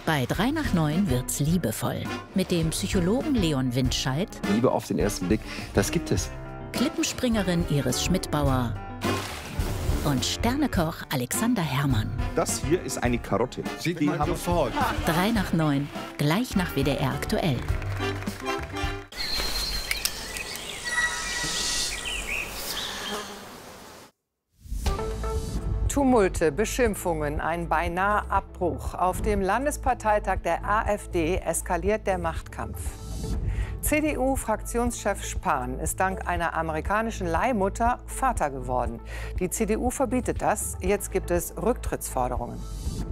Bei 3 nach 9 wird's liebevoll. Mit dem Psychologen Leon Windscheid. Liebe auf den ersten Blick, das gibt es. Klippenspringerin Iris Schmidbauer. Und Sternekoch Alexander Herrmann. Das hier ist eine Karotte. Sieht man sofort. 3 nach 9, gleich nach WDR aktuell. Tumulte, Beschimpfungen, ein beinahe Abbruch. Auf dem Landesparteitag der AfD eskaliert der Machtkampf. CDU-Fraktionschef Spahn ist dank einer amerikanischen Leihmutter Vater geworden. Die CDU verbietet das. Jetzt gibt es Rücktrittsforderungen.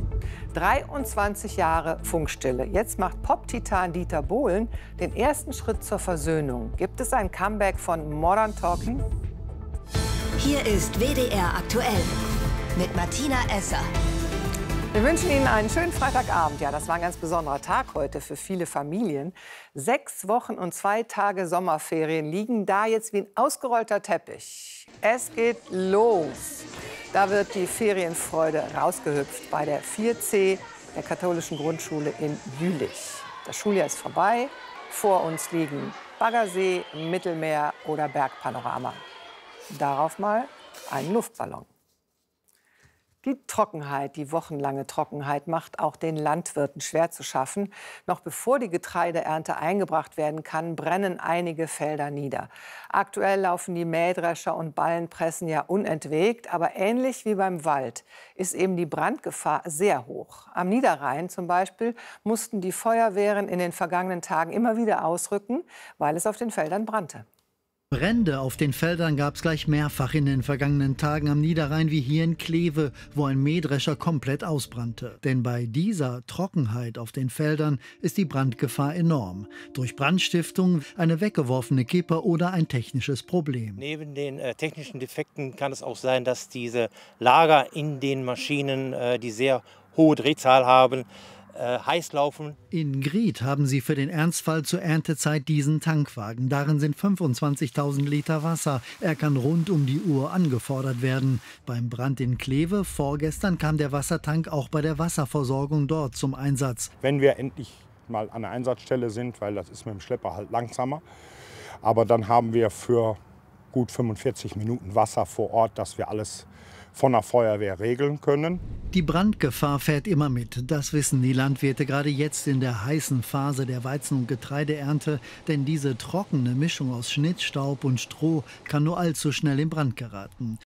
23 Jahre Funkstille. Jetzt macht Pop-Titan Dieter Bohlen den ersten Schritt zur Versöhnung. Gibt es ein Comeback von Modern Talking? Hier ist WDR aktuell mit Martina Esser. Wir wünschen Ihnen einen schönen Freitagabend. Ja, das war ein ganz besonderer Tag heute für viele Familien. 6 Wochen und 2 Tage Sommerferien liegen da jetzt wie ein ausgerollter Teppich. Es geht los. Da wird die Ferienfreude rausgehüpft bei der 4C der katholischen Grundschule in Jülich. Das Schuljahr ist vorbei. Vor uns liegen Baggersee, Mittelmeer oder Bergpanorama. Darauf mal einen Luftballon. Die Trockenheit, die wochenlange Trockenheit, macht auch den Landwirten schwer zu schaffen. Noch bevor die Getreideernte eingebracht werden kann, brennen einige Felder nieder. Aktuell laufen die Mähdrescher und Ballenpressen ja unentwegt. Aber ähnlich wie beim Wald ist eben die Brandgefahr sehr hoch. Am Niederrhein zum Beispiel mussten die Feuerwehren in den vergangenen Tagen immer wieder ausrücken, weil es auf den Feldern brannte. Brände auf den Feldern gab es gleich mehrfach in den vergangenen Tagen am Niederrhein wie hier in Kleve, wo ein Mähdrescher komplett ausbrannte. Denn bei dieser Trockenheit auf den Feldern ist die Brandgefahr enorm. Durch Brandstiftung, eine weggeworfene Kippe oder ein technisches Problem. Neben den technischen Defekten kann es auch sein, dass diese Lager in den Maschinen, die sehr hohe Drehzahl haben, heiß laufen. In Grieth haben sie für den Ernstfall zur Erntezeit diesen Tankwagen. Darin sind 25.000 Liter Wasser. Er kann rund um die Uhr angefordert werden. Beim Brand in Kleve vorgestern kam der Wassertank auch bei der Wasserversorgung dort zum Einsatz. Wenn wir endlich mal an der Einsatzstelle sind, weil das ist mit dem Schlepper halt langsamer, aber dann haben wir für gut 45 Minuten Wasser vor Ort, dass wir alles von der Feuerwehr regeln können. Die Brandgefahr fährt immer mit. Das wissen die Landwirte gerade jetzt in der heißen Phase der Weizen- und Getreideernte. Denn diese trockene Mischung aus Schnittstaub und Stroh kann nur allzu schnell in Brand geraten.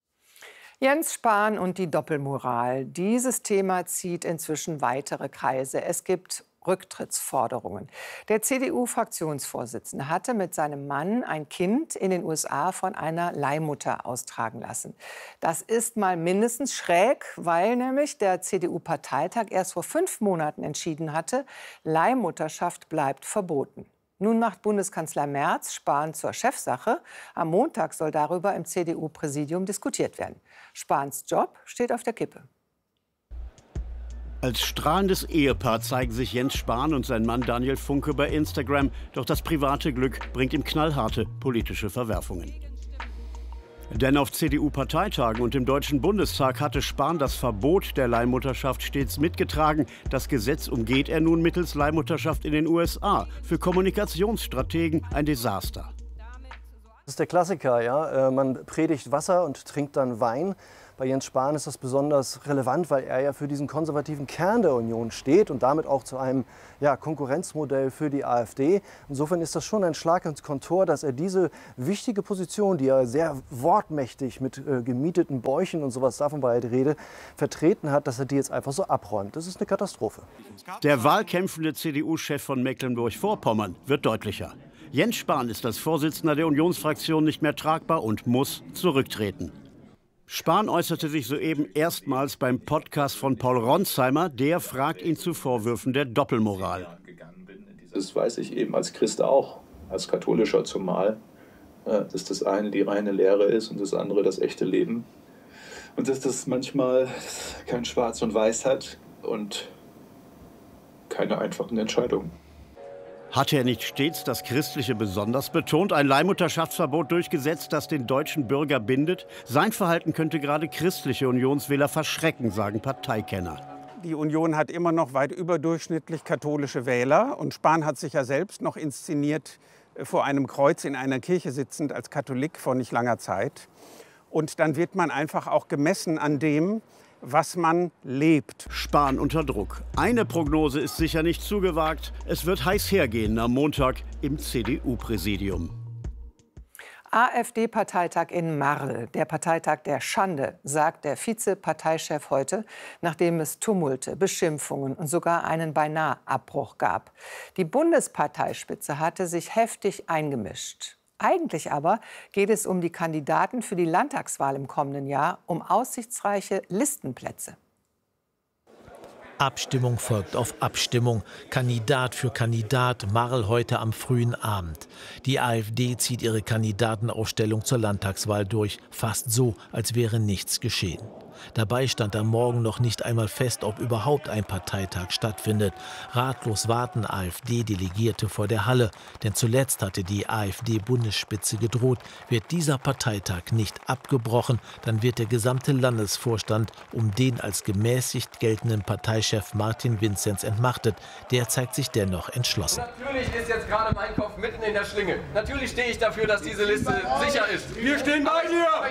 Jens Spahn und die Doppelmoral. Dieses Thema zieht inzwischen weitere Kreise. Es gibt Rücktrittsforderungen. Der CDU-Fraktionsvorsitzende hatte mit seinem Mann ein Kind in den USA von einer Leihmutter austragen lassen. Das ist mal mindestens schräg, weil nämlich der CDU-Parteitag erst vor 5 Monaten entschieden hatte, Leihmutterschaft bleibt verboten. Nun macht Bundeskanzler Merz Spahn zur Chefsache. Am Montag soll darüber im CDU-Präsidium diskutiert werden. Spahns Job steht auf der Kippe. Als strahlendes Ehepaar zeigen sich Jens Spahn und sein Mann Daniel Funke bei Instagram. Doch das private Glück bringt ihm knallharte politische Verwerfungen. Denn auf CDU-Parteitagen und im Deutschen Bundestag hatte Spahn das Verbot der Leihmutterschaft stets mitgetragen. Das Gesetz umgeht er nun mittels Leihmutterschaft in den USA. Für Kommunikationsstrategen ein Desaster. Das ist der Klassiker, ja. Man predigt Wasser und trinkt dann Wein. Bei Jens Spahn ist das besonders relevant, weil er ja für diesen konservativen Kern der Union steht und damit auch zu einem Konkurrenzmodell für die AfD. Insofern ist das schon ein Schlag ins Kontor, dass er diese wichtige Position, die er sehr wortmächtig mit gemieteten Bäuchen und sowas, davon bei der Rede vertreten hat, dass er die jetzt einfach so abräumt. Das ist eine Katastrophe. Der wahlkämpfende CDU-Chef von Mecklenburg-Vorpommern wird deutlicher. Jens Spahn ist als Vorsitzender der Unionsfraktion nicht mehr tragbar und muss zurücktreten. Spahn äußerte sich soeben erstmals beim Podcast von Paul Ronsheimer. Der fragt ihn zu Vorwürfen der Doppelmoral. Das weiß ich eben als Christ auch, als Katholischer zumal, dass das eine die reine Lehre ist und das andere das echte Leben. Und dass das manchmal kein Schwarz und Weiß hat und keine einfachen Entscheidungen. Hat er nicht stets das Christliche besonders betont, ein Leihmutterschaftsverbot durchgesetzt, das den deutschen Bürger bindet? Sein Verhalten könnte gerade christliche Unionswähler verschrecken, sagen Parteikenner. Die Union hat immer noch weit überdurchschnittlich katholische Wähler. Und Spahn hat sich ja selbst noch inszeniert vor einem Kreuz in einer Kirche sitzend als Katholik vor nicht langer Zeit. Und dann wird man einfach auch gemessen an dem, was man lebt. Spahn unter Druck. Eine Prognose ist sicher nicht zu gewagt. Es wird heiß hergehen am Montag im CDU-Präsidium. AfD-Parteitag in Marl, der Parteitag der Schande, sagt der Vize-Parteichef heute, nachdem es Tumulte, Beschimpfungen und sogar einen Beinahe-Abbruch gab. Die Bundesparteispitze hatte sich heftig eingemischt. Eigentlich aber geht es um die Kandidaten für die Landtagswahl im kommenden Jahr, um aussichtsreiche Listenplätze. Abstimmung folgt auf Abstimmung, Kandidat für Kandidat, Marl heute am frühen Abend. Die AfD zieht ihre Kandidatenaufstellung zur Landtagswahl durch, fast so, als wäre nichts geschehen. Dabei stand am Morgen noch nicht einmal fest, ob überhaupt ein Parteitag stattfindet. Ratlos warten AfD-Delegierte vor der Halle. Denn zuletzt hatte die AfD-Bundesspitze gedroht, wird dieser Parteitag nicht abgebrochen, dann wird der gesamte Landesvorstand um den als gemäßigt geltenden Parteichef Martin Vinzenz entmachtet. Der zeigt sich dennoch entschlossen. Natürlich ist jetzt gerade mein Kopf mitten in der Schlinge. Natürlich stehe ich dafür, dass diese Liste sicher ist. Wir stehen bei dir! Aber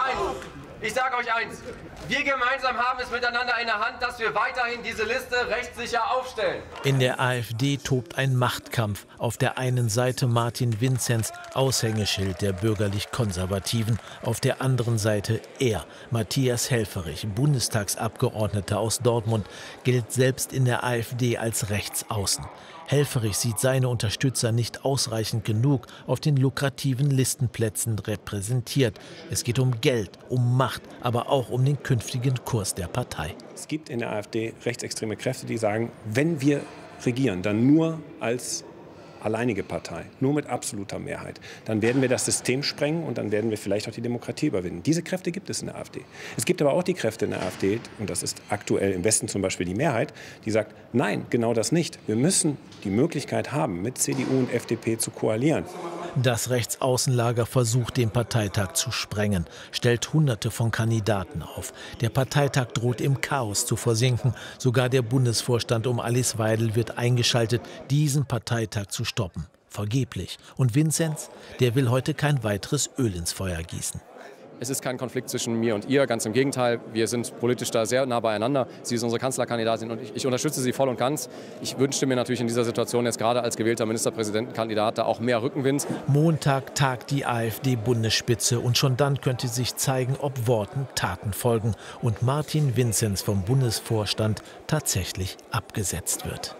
ich sage euch eins, wir gemeinsam haben es miteinander in der Hand, dass wir weiterhin diese Liste rechtssicher aufstellen. In der AfD tobt ein Machtkampf. Auf der einen Seite Martin Vinzenz, Aushängeschild der bürgerlich-Konservativen. Auf der anderen Seite er, Matthias Helfferich, Bundestagsabgeordneter aus Dortmund, gilt selbst in der AfD als Rechtsaußen. Helfferich sieht seine Unterstützer nicht ausreichend genug auf den lukrativen Listenplätzen repräsentiert. Es geht um Geld, um Macht, aber auch um den künftigen Kurs der Partei. Es gibt in der AfD rechtsextreme Kräfte, die sagen, wenn wir regieren, dann nur als alleinige Partei, nur mit absoluter Mehrheit. Dann werden wir das System sprengen und dann werden wir vielleicht auch die Demokratie überwinden. Diese Kräfte gibt es in der AfD. Es gibt aber auch die Kräfte in der AfD, und das ist aktuell im Westen zum Beispiel die Mehrheit, die sagt, nein, genau das nicht. Wir müssen die Möglichkeit haben, mit CDU und FDP zu koalieren. Das Rechtsaußenlager versucht, den Parteitag zu sprengen, stellt Hunderte von Kandidaten auf. Der Parteitag droht im Chaos zu versinken. Sogar der Bundesvorstand um Alice Weidel wird eingeschaltet, diesen Parteitag zu stoppen. Vergeblich. Und Vinzenz, der will heute kein weiteres Öl ins Feuer gießen. Es ist kein Konflikt zwischen mir und ihr, ganz im Gegenteil. Wir sind politisch da sehr nah beieinander. Sie ist unsere Kanzlerkandidatin und ich unterstütze sie voll und ganz. Ich wünschte mir natürlich in dieser Situation jetzt gerade als gewählter Ministerpräsidentenkandidat da auch mehr Rückenwind. Montag tagt die AfD-Bundesspitze und schon dann könnte sich zeigen, ob Worten Taten folgen und Martin Vinzenz vom Bundesvorstand tatsächlich abgesetzt wird.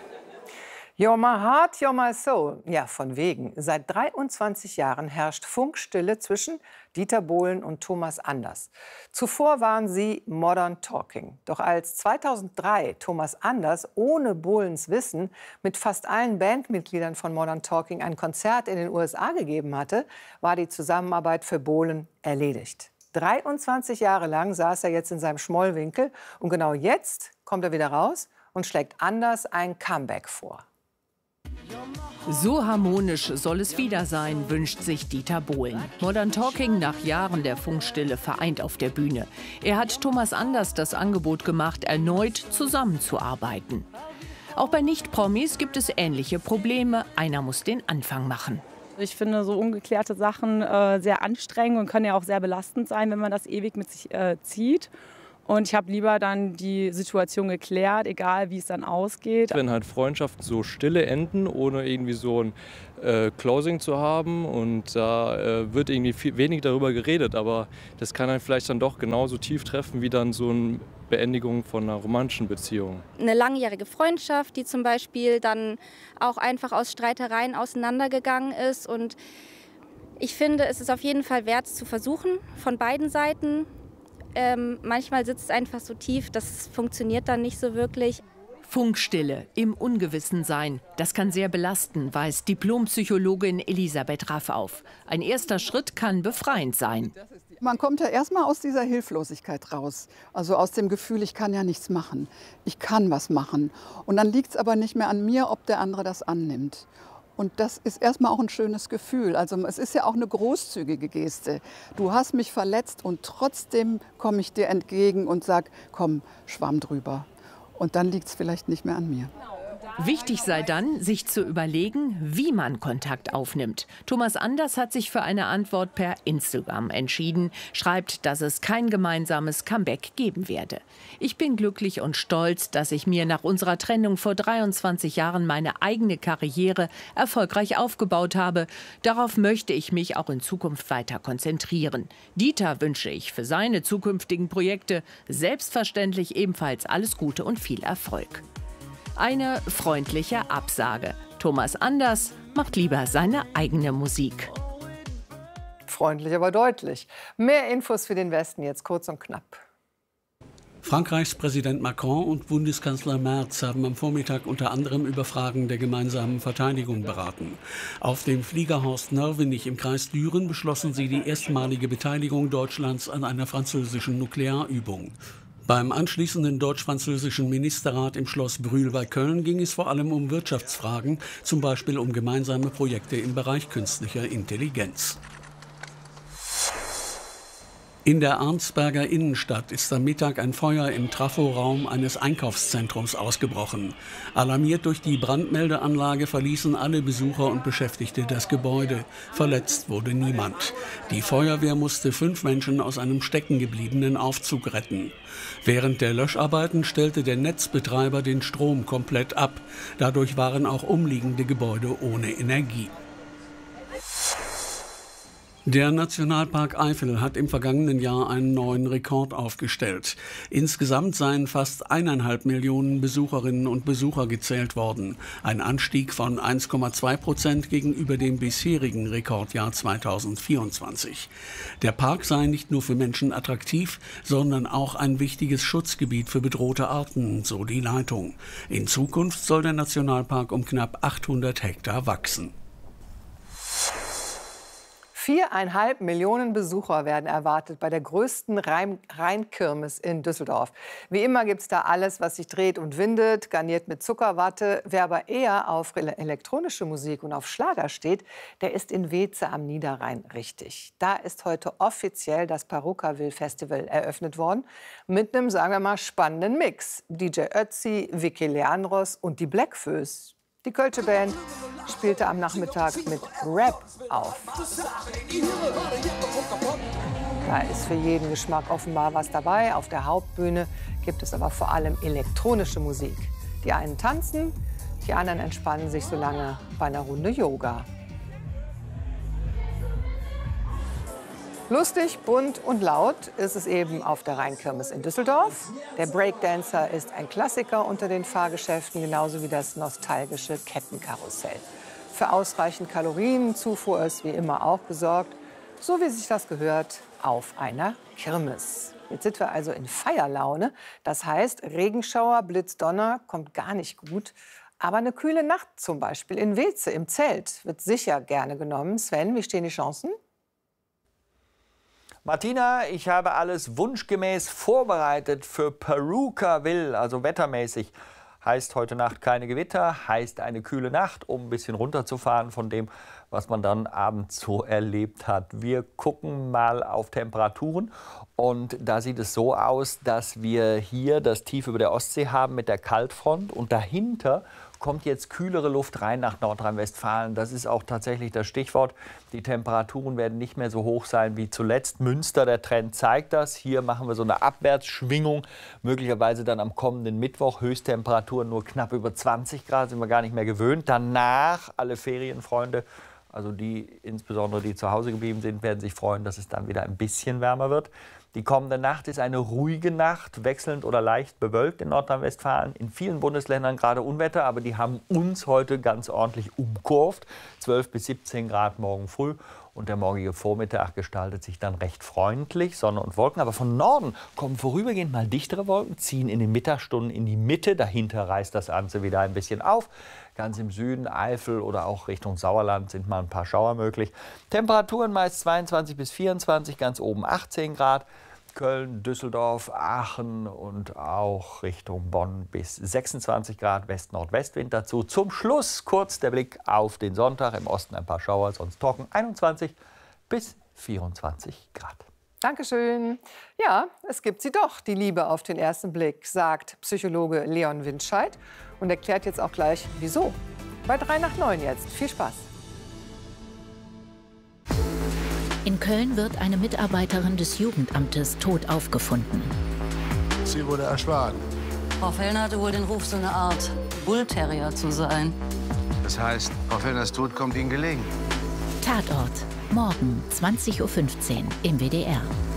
You're my heart, you're my soul. Ja, von wegen. Seit 23 Jahren herrscht Funkstille zwischen Dieter Bohlen und Thomas Anders. Zuvor waren sie Modern Talking. Doch als 2003 Thomas Anders ohne Bohlens Wissen mit fast allen Bandmitgliedern von Modern Talking ein Konzert in den USA gegeben hatte, war die Zusammenarbeit für Bohlen erledigt. 23 Jahre lang saß er jetzt in seinem Schmollwinkel und genau jetzt kommt er wieder raus und schlägt Anders ein Comeback vor. So harmonisch soll es wieder sein, wünscht sich Dieter Bohlen. Modern Talking nach Jahren der Funkstille vereint auf der Bühne. Er hat Thomas Anders das Angebot gemacht, erneut zusammenzuarbeiten. Auch bei Nicht-Promis gibt es ähnliche Probleme. Einer muss den Anfang machen. Ich finde so ungeklärte Sachen sehr anstrengend und können ja auch sehr belastend sein, wenn man das ewig mit sich zieht. Und ich habe lieber dann die Situation geklärt, egal wie es dann ausgeht. Wenn halt Freundschaften so stille enden, ohne irgendwie so ein Closing zu haben und da wird irgendwie wenig darüber geredet, aber das kann einen vielleicht dann doch genauso tief treffen wie dann so eine Beendigung von einer romantischen Beziehung. Eine langjährige Freundschaft, die zum Beispiel dann auch einfach aus Streitereien auseinandergegangen ist, und ich finde, es ist auf jeden Fall wert zu versuchen, von beiden Seiten. Manchmal sitzt es einfach so tief, das funktioniert dann nicht so wirklich. Funkstille, im Ungewissensein, das kann sehr belasten, weist Diplompsychologin Elisabeth Raff auf. Ein erster Schritt kann befreiend sein. Man kommt ja erstmal aus dieser Hilflosigkeit raus. Also aus dem Gefühl, ich kann ja nichts machen. Ich kann was machen. Und dann liegt es aber nicht mehr an mir, ob der andere das annimmt. Und das ist erstmal auch ein schönes Gefühl. Also es ist ja auch eine großzügige Geste. Du hast mich verletzt und trotzdem komme ich dir entgegen und sage, komm, schwamm drüber. Und dann liegt es vielleicht nicht mehr an mir. Wichtig sei dann, sich zu überlegen, wie man Kontakt aufnimmt. Thomas Anders hat sich für eine Antwort per Instagram entschieden, schreibt, dass es kein gemeinsames Comeback geben werde. Ich bin glücklich und stolz, dass ich mir nach unserer Trennung vor 23 Jahren meine eigene Karriere erfolgreich aufgebaut habe. Darauf möchte ich mich auch in Zukunft weiter konzentrieren. Dieter wünsche ich für seine zukünftigen Projekte selbstverständlich ebenfalls alles Gute und viel Erfolg. Eine freundliche Absage. Thomas Anders macht lieber seine eigene Musik. Freundlich, aber deutlich. Mehr Infos für den Westen jetzt kurz und knapp. Frankreichs Präsident Macron und Bundeskanzler Merz haben am Vormittag unter anderem über Fragen der gemeinsamen Verteidigung beraten. Auf dem Flieger Horst Nörvenich im Kreis Düren beschlossen sie die erstmalige Beteiligung Deutschlands an einer französischen Nuklearübung. Beim anschließenden deutsch-französischen Ministerrat im Schloss Brühl bei Köln ging es vor allem um Wirtschaftsfragen, zum Beispiel um gemeinsame Projekte im Bereich künstlicher Intelligenz. In der Arnsberger Innenstadt ist am Mittag ein Feuer im Traforaum eines Einkaufszentrums ausgebrochen. Alarmiert durch die Brandmeldeanlage verließen alle Besucher und Beschäftigte das Gebäude. Verletzt wurde niemand. Die Feuerwehr musste 5 Menschen aus einem steckengebliebenen Aufzug retten. Während der Löscharbeiten stellte der Netzbetreiber den Strom komplett ab. Dadurch waren auch umliegende Gebäude ohne Energie. Der Nationalpark Eifel hat im vergangenen Jahr einen neuen Rekord aufgestellt. Insgesamt seien fast 1,5 Millionen Besucherinnen und Besucher gezählt worden. Ein Anstieg von 1,2% gegenüber dem bisherigen Rekordjahr 2024. Der Park sei nicht nur für Menschen attraktiv, sondern auch ein wichtiges Schutzgebiet für bedrohte Arten, so die Leitung. In Zukunft soll der Nationalpark um knapp 800 Hektar wachsen. 4,5 Millionen Besucher werden erwartet bei der größten Rheinkirmes in Düsseldorf. Wie immer gibt es da alles, was sich dreht und windet, garniert mit Zuckerwatte. Wer aber eher auf elektronische Musik und auf Schlager steht, der ist in Weeze am Niederrhein richtig. Da ist heute offiziell das Parukaville Festival eröffnet worden mit einem, sagen wir mal, spannenden Mix. DJ Ötzi, Vicky Leandros und die Blackfoes. Die Kölsche Band spielte am Nachmittag mit Rap auf. Da ist für jeden Geschmack offenbar was dabei. Auf der Hauptbühne gibt es aber vor allem elektronische Musik. Die einen tanzen, die anderen entspannen sich so lange bei einer Runde Yoga. Lustig, bunt und laut ist es eben auf der Rheinkirmes in Düsseldorf. Der Breakdancer ist ein Klassiker unter den Fahrgeschäften, genauso wie das nostalgische Kettenkarussell. Für ausreichend Kalorienzufuhr ist wie immer auch gesorgt, so wie sich das gehört, auf einer Kirmes. Jetzt sind wir also in Feierlaune. Das heißt, Regenschauer, Blitz, Donner kommt gar nicht gut. Aber eine kühle Nacht zum Beispiel in Weeze im Zelt wird sicher gerne genommen. Sven, wie stehen die Chancen? Martina, ich habe alles wunschgemäß vorbereitet für Parukaville, also wettermäßig. Heißt heute Nacht keine Gewitter, heißt eine kühle Nacht, um ein bisschen runterzufahren von dem, was man dann abends so erlebt hat. Wir gucken mal auf Temperaturen und da sieht es so aus, dass wir hier das Tief über der Ostsee haben mit der Kaltfront und dahinter kommt jetzt kühlere Luft rein nach Nordrhein-Westfalen. Das ist auch tatsächlich das Stichwort. Die Temperaturen werden nicht mehr so hoch sein wie zuletzt. Münster, der Trend zeigt das. Hier machen wir so eine Abwärtsschwingung. Möglicherweise dann am kommenden Mittwoch. Höchsttemperaturen nur knapp über 20 Grad, sind wir gar nicht mehr gewöhnt. Danach, alle Ferienfreunde, also insbesondere die zu Hause geblieben sind, werden sich freuen, dass es dann wieder ein bisschen wärmer wird. Die kommende Nacht ist eine ruhige Nacht, wechselnd oder leicht bewölkt in Nordrhein-Westfalen. In vielen Bundesländern gerade Unwetter, aber die haben uns heute ganz ordentlich umkurvt. 12 bis 17 Grad morgen früh. Und der morgige Vormittag gestaltet sich dann recht freundlich, Sonne und Wolken. Aber von Norden kommen vorübergehend mal dichtere Wolken, ziehen in den Mittagsstunden in die Mitte. Dahinter reißt das Ganze wieder ein bisschen auf. Ganz im Süden, Eifel oder auch Richtung Sauerland sind mal ein paar Schauer möglich. Temperaturen meist 22 bis 24, ganz oben 18 Grad. Köln, Düsseldorf, Aachen und auch Richtung Bonn bis 26 Grad, West-Nordwestwind dazu. Zum Schluss kurz der Blick auf den Sonntag. Im Osten ein paar Schauer, sonst trocken, 21 bis 24 Grad. Dankeschön. Ja, es gibt sie doch, die Liebe auf den ersten Blick, sagt Psychologe Leon Windscheid und erklärt jetzt auch gleich, wieso. Bei 3 nach 9 jetzt. Viel Spaß. In Köln wird eine Mitarbeiterin des Jugendamtes tot aufgefunden. Sie wurde erschlagen. Frau Fellner hatte wohl den Ruf, so eine Art Bullterrier zu sein. Das heißt, Frau Fellners Tod kommt Ihnen gelegen. Tatort. Morgen 20:15 Uhr im WDR.